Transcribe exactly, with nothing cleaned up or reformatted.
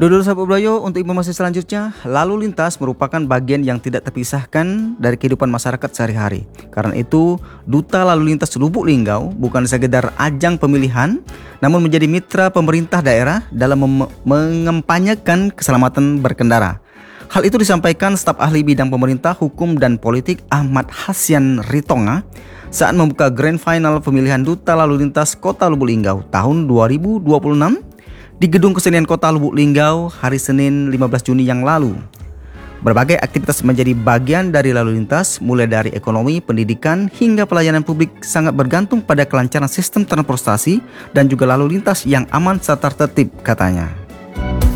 Dodol Sahabat Blayo, untuk informasi selanjutnya, lalu lintas merupakan bagian yang tidak terpisahkan dari kehidupan masyarakat sehari-hari. Karena itu, Duta Lalu Lintas Lubuk Linggau bukan sekedar ajang pemilihan, namun menjadi mitra pemerintah daerah dalam mem- mengempanyekan keselamatan berkendara. Hal itu disampaikan staf ahli bidang pemerintah, hukum, dan politik Ahmad Hasyan Ritonga saat membuka Grand Final pemilihan Duta Lalu Lintas Kota Lubuk Linggau tahun dua ribu dua puluh enam di Gedung Kesenian Kota Lubuk Linggau hari Senin lima belas Juni yang lalu. Berbagai aktivitas menjadi bagian dari lalu lintas, mulai dari ekonomi, pendidikan, hingga pelayanan publik sangat bergantung pada kelancaran sistem transportasi dan juga lalu lintas yang aman serta tertib, katanya.